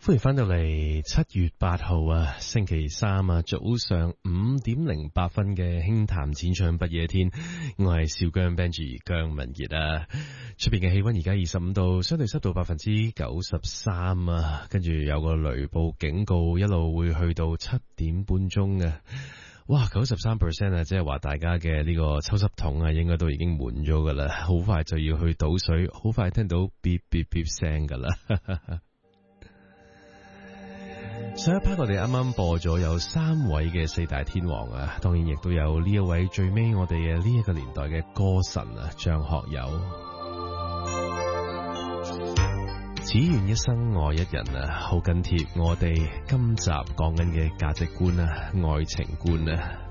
歡迎翻到嚟7月8號啊，星期三啊，早上5:08嘅輕談淺唱不夜天，我係少姜 Benji 姜文傑啊。出邊嘅氣溫而家25度，相對濕度93%啊，跟住有個雷暴警告，一路會去到7點半鐘啊。哇，93% 啊，即係話大家嘅呢個抽濕桶啊，應該都已經滿咗噶啦，好快就要去倒水，好快聽到嗶嗶嗶聲噶啦。上一 part 我哋啱啱播咗有3位嘅四大天王啊，當然亦都有呢一位最尾我哋嘅呢一個年代嘅歌神啊，張學友。只願一生愛一人啊，好緊貼我哋今集講緊嘅價值觀啊，愛情觀啊。